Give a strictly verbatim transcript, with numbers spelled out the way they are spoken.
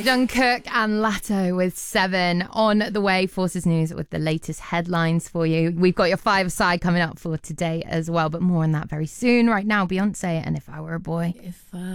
Jungkook and Latto with Seven on the way. Forces News with the latest headlines for you. We've got your five-a-side coming up for today as well, but more on that very soon. Right now, Beyonce and If I Were a Boy. If I